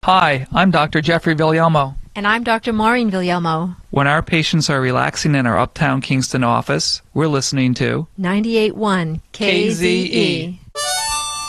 Hi, I'm Dr. Jeffrey Villalmo. And I'm Dr. Maureen Villalmo. When our patients are relaxing in our Uptown Kingston office, we're listening to 98.1 KZE.